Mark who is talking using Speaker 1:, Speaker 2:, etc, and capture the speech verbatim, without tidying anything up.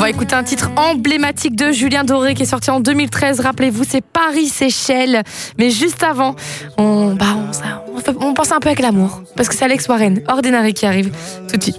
Speaker 1: va écouter un titre emblématique de Julien Doré qui est sorti en deux mille treize. Rappelez-vous, c'est Paris-Séchelles. Mais juste avant, on, bah, on, ça, on, fait, on pense un peu avec l'amour. Parce que c'est Alex Warren, Ordinary, qui arrive tout de suite.